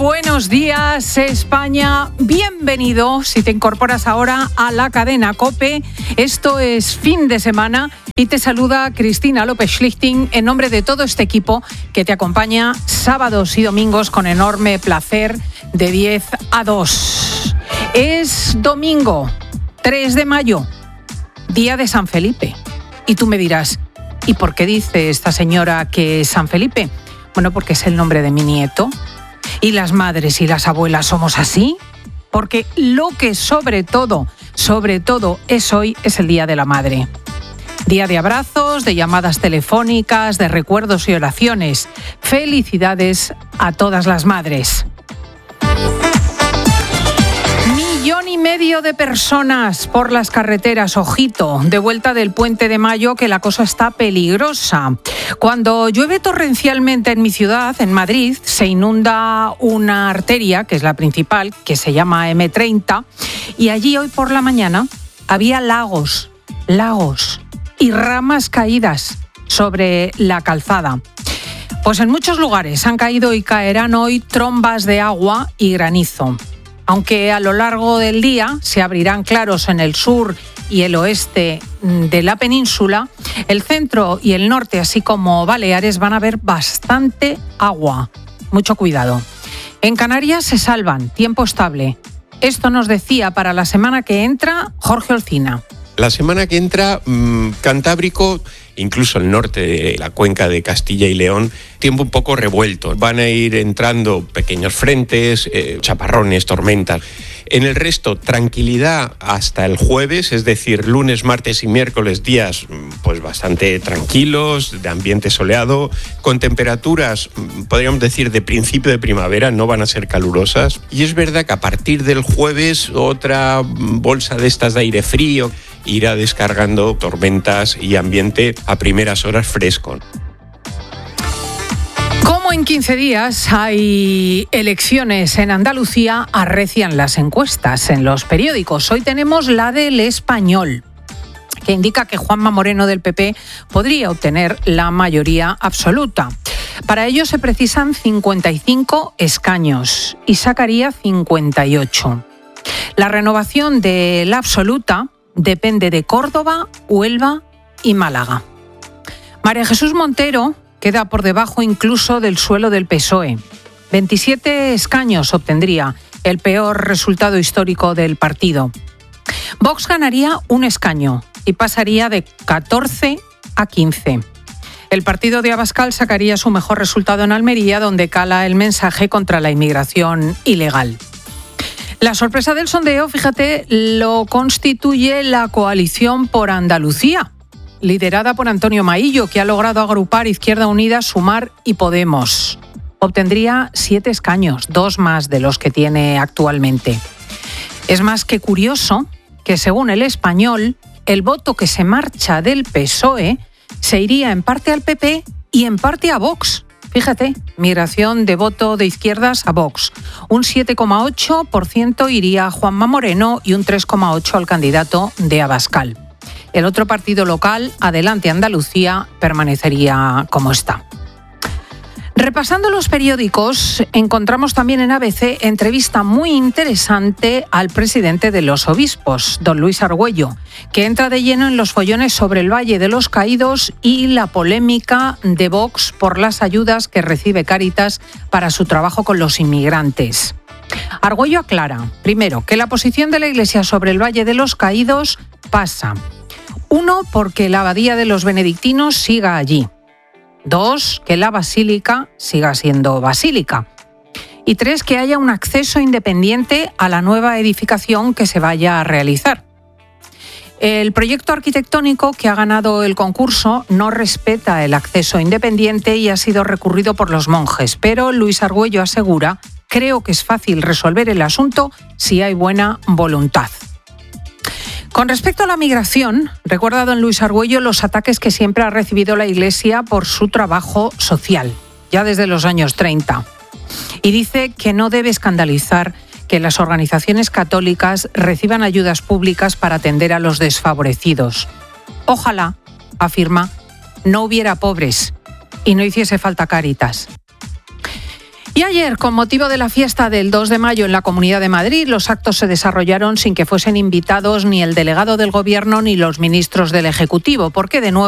buenos días, España. Bienvenido, si te incorporas ahora a la cadena COPE. Esto es Fin de Semana y te saluda Cristina López Schlichting en nombre de todo este equipo que te acompaña sábados y domingos con enorme placer de 10 a 2. Es domingo 3 de mayo, día de San Felipe. Y tú me dirás, ¿y por qué dice esta señora que es San Felipe? Bueno, porque es el nombre de mi nieto. ¿Y las madres y las abuelas somos así? Porque lo que sobre todo es hoy es el Día de la Madre. Día de abrazos, de llamadas telefónicas, de recuerdos y oraciones. Felicidades a todas las madres. 1,5 millones de personas por las carreteras, ojito, de vuelta del Puente de Mayo, que la cosa está peligrosa. Cuando llueve torrencialmente en mi ciudad, en Madrid, se inunda una arteria, que es la principal, que se llama M30, y allí hoy por la mañana había lagos y ramas caídas sobre la calzada. Pues en muchos lugares han caído y caerán hoy trombas de agua y granizo. Aunque a lo largo del día se abrirán claros en el sur y el oeste de la península, el centro y el norte, así como Baleares, van a ver bastante agua. Mucho cuidado. En Canarias se salvan, tiempo estable. Esto nos decía para la semana que entra Jorge Olcina. La semana que entra, Cantábrico, incluso el norte de la cuenca de Castilla y León, tiempo un poco revuelto. Van a ir entrando pequeños frentes, chaparrones, tormentas. En el resto, tranquilidad hasta el jueves, es decir, lunes, martes y miércoles, días pues bastante tranquilos, de ambiente soleado, con temperaturas, podríamos decir, de principio de primavera, no van a ser calurosas. Y es verdad que a partir del jueves, otra bolsa de estas de aire frío irá descargando tormentas y ambiente a primeras horas fresco. Como en 15 días hay elecciones en Andalucía, arrecian las encuestas en los periódicos. Hoy tenemos la del Español, que indica que Juanma Moreno del PP podría obtener la mayoría absoluta. Para ello se precisan 55 escaños y sacaría 58. La renovación de la absoluta depende de Córdoba, Huelva y Málaga. María Jesús Montero queda por debajo incluso del suelo del PSOE. 27 escaños obtendría, el peor resultado histórico del partido. Vox ganaría un escaño y pasaría de 14 a 15. El partido de Abascal sacaría su mejor resultado en Almería, donde cala el mensaje contra la inmigración ilegal. La sorpresa del sondeo, fíjate, lo constituye la Coalición por Andalucía, liderada por Antonio Maillo, que ha logrado agrupar Izquierda Unida, Sumar y Podemos. Obtendría 7 escaños, 2 más de los que tiene actualmente. Es más que curioso que, según el Español, el voto que se marcha del PSOE se iría en parte al PP y en parte a Vox. Fíjate, migración de voto de izquierdas a Vox. Un 7,8% iría a Juanma Moreno y un 3,8% al candidato de Abascal. El otro partido local, Adelante Andalucía, permanecería como está. Repasando los periódicos, encontramos también en ABC entrevista muy interesante al presidente de los obispos, don Luis Argüello, que entra de lleno en los follones sobre el Valle de los Caídos y la polémica de Vox por las ayudas que recibe Cáritas para su trabajo con los inmigrantes. Argüello aclara, primero, que la posición de la Iglesia sobre el Valle de los Caídos pasa. 1, porque la abadía de los benedictinos siga allí. 2, que la basílica siga siendo basílica. Y 3, que haya un acceso independiente a la nueva edificación que se vaya a realizar. El proyecto arquitectónico que ha ganado el concurso no respeta el acceso independiente y ha sido recurrido por los monjes, pero Luis Argüello asegura, creo que es fácil resolver el asunto si hay buena voluntad. Con respecto a la migración, recuerda don Luis Argüello los ataques que siempre ha recibido la Iglesia por su trabajo social, ya desde los años 30. Y dice que no debe escandalizar que las organizaciones católicas reciban ayudas públicas para atender a los desfavorecidos. Ojalá, afirma, no hubiera pobres y no hiciese falta Cáritas. Y ayer, con motivo de la fiesta del 2 de mayo en la Comunidad de Madrid, los actos se desarrollaron sin que fuesen invitados ni el delegado del Gobierno ni los ministros del Ejecutivo, porque de nuevo